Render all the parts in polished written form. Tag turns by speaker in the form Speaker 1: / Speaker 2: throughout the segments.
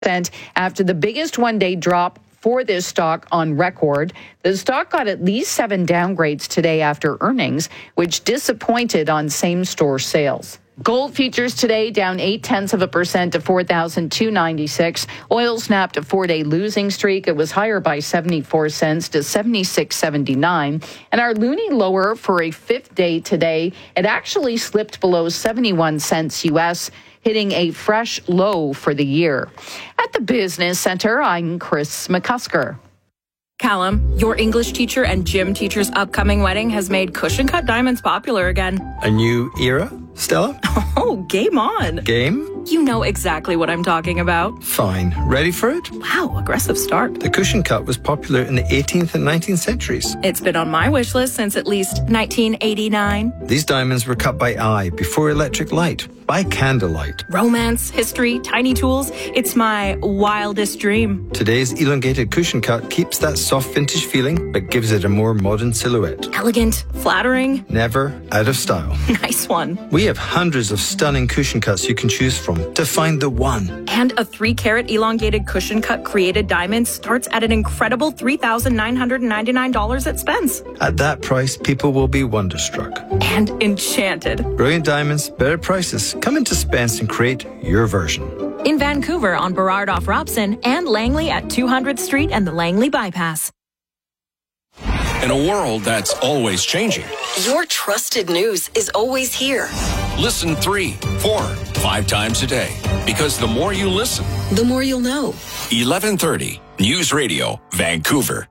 Speaker 1: after the biggest one-day drop for this stock on record. The stock got at least 7 downgrades today after earnings, which disappointed on same-store sales. Gold futures today down 0.8% to $4,296. Oil snapped a 4-day losing streak. It was higher by 74 cents to 76.79. And our loonie lower for a 5th day today. It actually slipped below 71 cents U.S., hitting a fresh low for the year. At the Business Center, I'm Chris McCusker.
Speaker 2: Callum, your English teacher and gym teacher's upcoming wedding has made cushion cut diamonds popular again.
Speaker 3: A new era, Stella?
Speaker 2: Oh, game on.
Speaker 3: Game?
Speaker 2: You know exactly what I'm talking about.
Speaker 3: Fine. Ready for it?
Speaker 2: Wow, aggressive start.
Speaker 3: The cushion cut was popular in the 18th and 19th centuries.
Speaker 2: It's been on my wish list since at least 1989.
Speaker 3: These diamonds were cut by eye before electric light, by candlelight.
Speaker 2: Romance, history, tiny tools. It's my wildest dream.
Speaker 3: Today's elongated cushion cut keeps that soft vintage feeling, but gives it a more modern silhouette.
Speaker 2: Elegant, flattering.
Speaker 3: Never out of style.
Speaker 2: Nice one.
Speaker 3: We have hundreds of stunning cushion cuts you can choose from to find the one.
Speaker 2: And a 3-carat elongated cushion cut created diamond starts at an incredible $3,999 at Spence.
Speaker 3: At that price, people will be wonderstruck.
Speaker 2: And enchanted.
Speaker 3: Brilliant diamonds, better prices. Come into Spence and create your version.
Speaker 2: In Vancouver on Burrard off Robson and Langley at 200th Street and the Langley Bypass.
Speaker 4: In a world that's always changing,
Speaker 5: your trusted news is always here.
Speaker 4: Listen 3, 4, 5 times a day. Because the more you listen,
Speaker 5: the more you'll know.
Speaker 4: 1130 News Radio, Vancouver.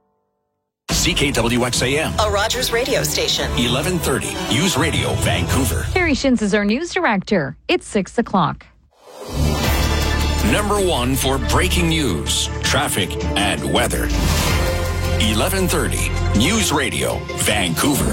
Speaker 4: CKWXAM.
Speaker 5: A Rogers radio station.
Speaker 4: 1130 News Radio, Vancouver.
Speaker 6: Carrie Shins is our news director. It's 6 o'clock.
Speaker 4: Number 1 for breaking news, traffic, and weather. 1130 News Radio, Vancouver.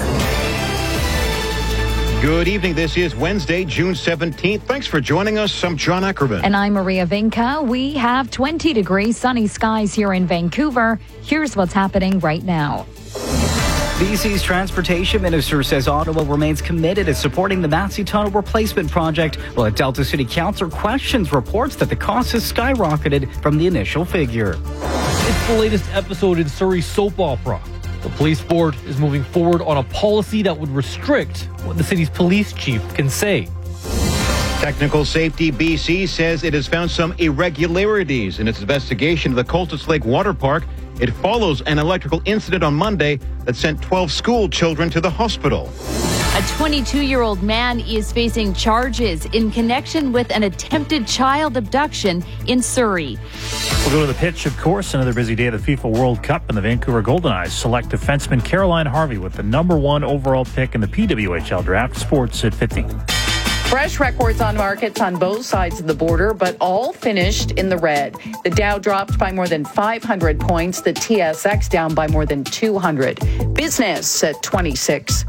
Speaker 7: Good evening. This is Wednesday, June 17th. Thanks for joining us. I'm John Ackerman.
Speaker 6: And I'm Maria Vinca. We have 20-degree sunny skies here in Vancouver. Here's what's happening right now.
Speaker 8: BC's Transportation Minister says Ottawa remains committed to supporting the Massey Tunnel replacement project, while a Delta City Councillor questions reports that the cost has skyrocketed from the initial figure.
Speaker 9: It's the latest episode in Surrey's soap opera. The police board is moving forward on a policy that would restrict what the city's police chief can say.
Speaker 7: Technical Safety BC says it has found some irregularities in its investigation of the Coltis Lake Water Park. It follows an electrical incident on Monday that sent 12 school children to the hospital.
Speaker 6: A 22-year-old man is facing charges in connection with an attempted child abduction in Surrey.
Speaker 10: We'll go to the pitch, of course. Another busy day of the FIFA World Cup, and the Vancouver Golden Eyes select defenseman Caroline Harvey with the number 1 overall pick in the PWHL draft. Sports at 15.
Speaker 1: Fresh records on markets on both sides of the border, but all finished in the red. The Dow dropped by more than 500 points. The TSX down by more than 200. Business at 26.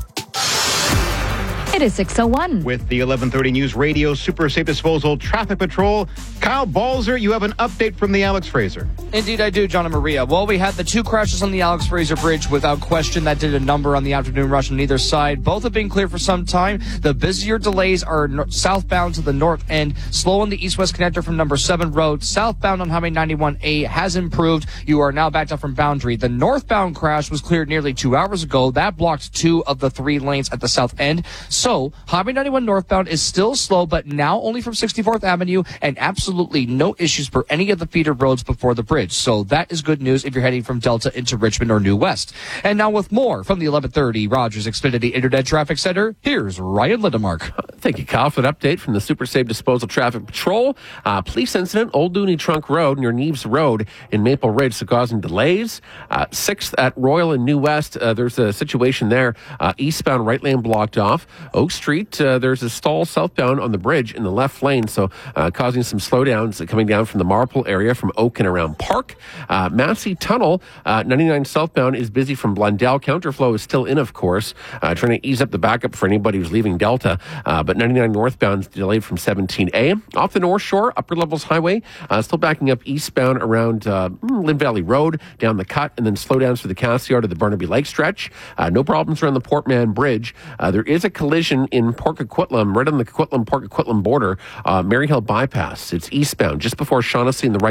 Speaker 6: It is 6:01.
Speaker 7: With the 1130 News Radio Super Safe Disposal Traffic Patrol, Kyle Balzer, you have an update from the Alex Fraser.
Speaker 11: Indeed, I do, John and Maria. Well, we had the 2 crashes on the Alex Fraser Bridge without question. That did a number on the afternoon rush on either side. Both have been clear for some time. The busier delays are southbound to the north end, slow on the east-west connector from number 7 road. Southbound on Highway 91A has improved. You are now backed up from Boundary. The northbound crash was cleared nearly 2 hours ago. That blocked 2 of the 3 lanes at the south end. So, Highway 91 northbound is still slow, but now only from 64th Avenue, and absolutely no issues for any of the feeder roads before the bridge. So that is good news if you're heading from Delta into Richmond or New West. And now with more from the 1130 Rogers Xfinity Internet Traffic Center, here's Ryan Lindemark.
Speaker 12: Thank you, Kyle, for an update from the Super Safe Disposal Traffic Patrol. Police incident, Old Dooney Trunk Road near Neves Road in Maple Ridge, so causing delays. 6th at Royal and New West, there's a situation there. Eastbound right lane blocked off. Oak Street, there's a stall southbound on the bridge in the left lane, so causing some slowdowns coming down from the Marple area from Oak and around Park. Massey Tunnel, 99 southbound is busy from Blundell. Counterflow is still in, of course, trying to ease up the backup for anybody who's leaving Delta. But 99 northbound is delayed from 17A. Off the North Shore, Upper Levels Highway, still backing up eastbound around Lynn Valley Road, down the cut, and then slowdowns for the Cassiar to the Burnaby Lake stretch. No problems around the Portman Bridge. There is a collision in Port Coquitlam, right on the Coquitlam-Port Coquitlam border, Maryhill Bypass. It's eastbound, just before Shaughnessy and the right